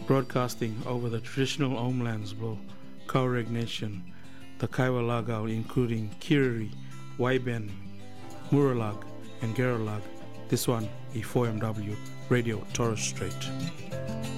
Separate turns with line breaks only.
broadcasting over the traditional homelands of Kaureg Nation, the Kaiwa Lagao, including Kiriri, Waiben, Muralag, and Geralag. This one, E4MW, Radio Torres Strait.